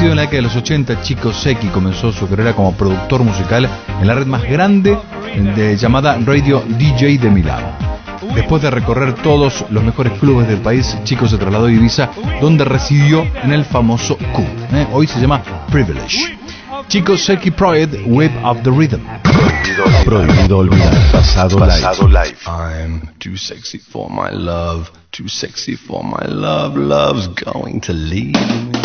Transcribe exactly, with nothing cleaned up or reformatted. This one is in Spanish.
Nacido en la década de los ochenta, Chico Seki comenzó su carrera como productor musical en la red más grande de, llamada Radio D J de Milán. Después de recorrer todos los mejores clubes del país, Chico se trasladó a Ibiza, donde residió en el famoso Q. ¿eh? Hoy se llama Privilege. Chico Seki Project, Whip of the Rhythm. Prohibido olvidar. Pasado, Pasado live. live. I'm too sexy for my love. Too sexy for my love. Love's going to leave me.